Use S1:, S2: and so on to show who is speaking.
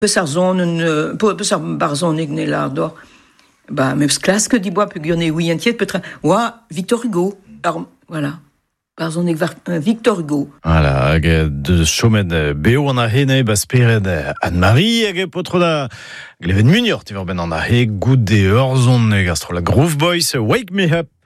S1: Peus ar zonen, peus ar barzonek ne lardor. Bah, meus klask di boa pugurne ouientiet petra. Oa, Victor Hugo. Alors, voilà. Barzonek Victor Hugo.
S2: Voilà, hag de chomet beo an ahene, basperet Anne-Marie, hag potro da gleven munior, ti ben an ahe, gout de orzon, gastro la Groove Boys, Wake Me Up.